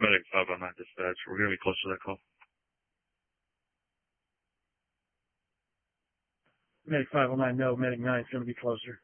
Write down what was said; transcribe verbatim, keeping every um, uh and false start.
Medic five oh nine dispatch. We're going to be close to that call. Medic five oh nine, no. Medic nine is going to be closer.